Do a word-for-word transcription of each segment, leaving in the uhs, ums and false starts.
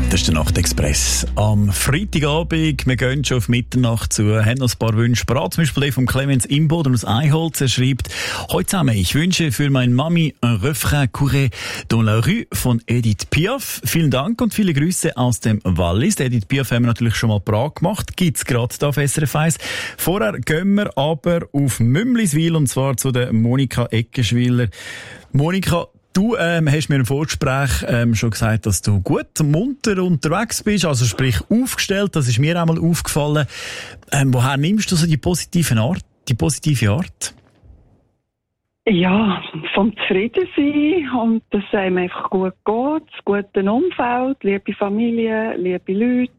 Das ist der Nachtexpress. Am Freitagabend, wir gehen schon auf Mitternacht zu, haben noch ein paar Wünsche parat. Zum Beispiel der von Clemens Imboden aus Eiholz. Er schreibt: Heute zusammen, ich wünsche für meine Mami un refrain couré dans la rue von Edith Piaf. Vielen Dank und viele Grüße aus dem Wallis. Edith Piaf haben wir natürlich schon mal parat gemacht. Gibt's gerade da auf S R F eins. Vorher gehen wir aber auf Mümliswil und zwar zu der Monika Eckenschwiller. Monika, du ähm, hast mir im Vorgespräch ähm, schon gesagt, dass du gut munter unterwegs bist, also sprich aufgestellt. Das ist mir auch mal aufgefallen. Ähm, woher nimmst du so die positive Art? Die positive Art? Ja, vom Zufriedensein und dass es einem einfach gut geht, das gute Umfeld, liebe Familie, liebe Leute.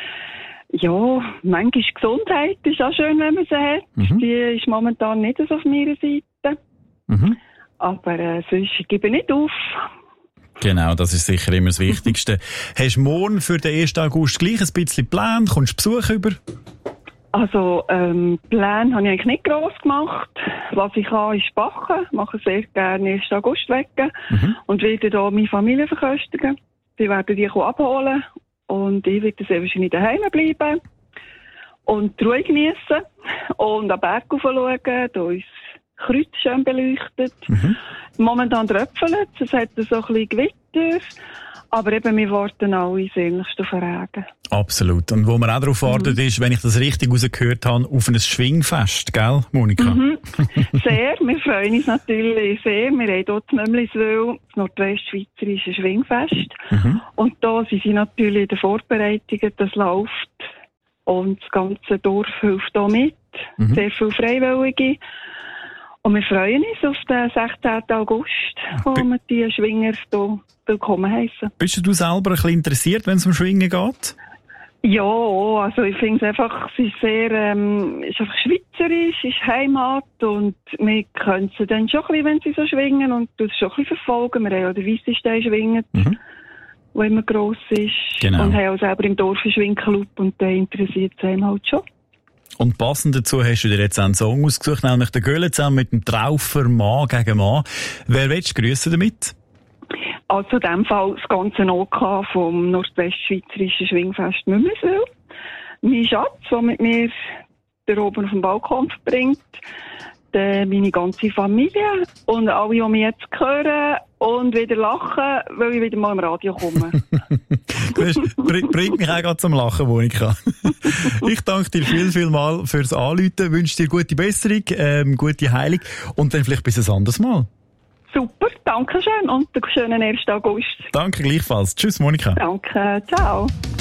Ja, manchmal Gesundheit ist auch schön, wenn man sie hat. Mhm. Die ist momentan nicht so auf meiner Seite. Mhm. Aber äh, sonst gebe ich nicht auf. Genau, das ist sicher immer das Wichtigste. Hast du morgen für den ersten August gleich ein bisschen Plan? Kommst du Besuch über? Also, ähm, Pläne habe ich eigentlich nicht gross gemacht. Was ich kann, ist backen. Ich mache sehr gerne ersten August wecken. Mhm. Und werde da meine Familie verköstigen. Die werden die abholen. Und ich werde sehr wahrscheinlich daheim bleiben. Und die Ruhe geniessen. Und am Berg schauen. Da ist Kreuz schön beleuchtet. Mhm. Momentan tröpfelt es. Es hat so ein bisschen Gewitter. Aber eben, wir warten alle sehnlichst auf Regen. Absolut. Und wo man auch darauf wartet, mhm. ist, wenn ich das richtig rausgehört habe, auf ein Schwingfest, gell, Monika? Mhm. Sehr. Wir freuen uns natürlich sehr. Wir haben dort Mümliswil, das nordwestschweizerische Schwingfest. Mhm. Und da sind sie natürlich in den Vorbereitungen, das läuft. Und das ganze Dorf hilft da mit. Mhm. Sehr viele Freiwillige. Und wir freuen uns auf den sechzehnten August, wo Be- wir die Schwinger hier willkommen heissen. Bist du selber ein bisschen interessiert, wenn es um Schwingen geht? Ja, also ich finde es einfach, es ist sehr, ähm, ist einfach schweizerisch, ist Heimat und wir können sie dann schon ein bisschen, wenn sie so schwingen und das schon ein bisschen verfolgen. Wir haben ja den Weissenstein schwingen, mhm. der immer gross ist. Genau. Und haben auch selber im Dorf einen Schwingclub und der interessiert es einem halt schon. Und passend dazu hast du dir jetzt einen Song ausgesucht, nämlich den Göhle zusammen mit dem Traufer Mann gegen Mann. Wer willst du grüssen damit? Also in dem Fall das ganze O K vom nordwestschweizerischen Schwingfest Mümliswil. Mein Schatz, der mit mir da oben auf dem Balkon verbringt. Dann meine ganze Familie und alle, die mich jetzt hören und wieder lachen, weil ich wieder mal im Radio komme. Das bringt mich auch gerade zum Lachen, Monika. Ich danke dir viel, viel mal fürs Anrufen, wünsche dir gute Besserung, ähm, gute Heilung und dann vielleicht bis ein anderes Mal. Super, danke schön und einen schönen ersten August. Danke gleichfalls. Tschüss, Monika. Danke, ciao.